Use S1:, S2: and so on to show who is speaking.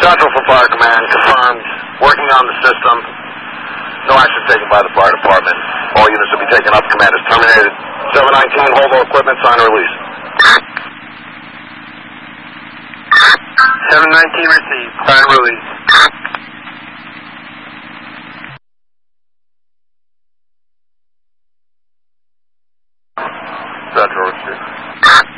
S1: Central for Fire Command, confirmed, working on the system. No action taken by the fire department. All units will be taken up. Command is terminated. 719, hold all equipment, sign release.
S2: 719 received, sign release.
S1: Central received.